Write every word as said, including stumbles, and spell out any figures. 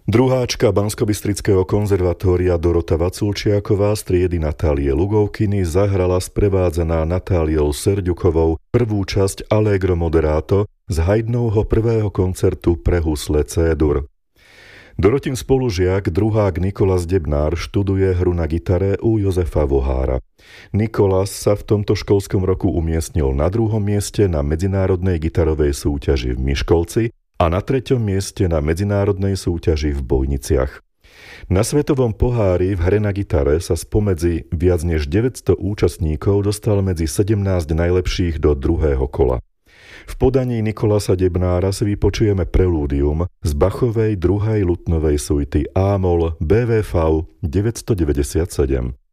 Druháčka Banskobystrického konzervatória Dorota Vaculčiaková z triedy Natálie Lugovkiny zahrala sprevádzaná Natáliou Serďukovou prvú časť Allegro moderato z Haydnovho prvého koncertu pre husle C-dur. Dorotin spolužiak, druhák Nikolas Debnár, študuje hru na gitare u Jozefa Vohára. Nikolas sa v tomto školskom roku umiestnil na druhom mieste na medzinárodnej gitarovej súťaži v Miškolci a na treťom mieste na medzinárodnej súťaži v Bojniciach. Na svetovom pohári v hre na gitare sa spomedzi viac než deväťsto účastníkov dostal medzi sedemnásť najlepších do druhého kola. V podaní Nikolasa Debnára si vypočujeme prelúdium z Bachovej druhej lutnovej suity A-moll bé vé vé deväťstodeväťdesiatsedem.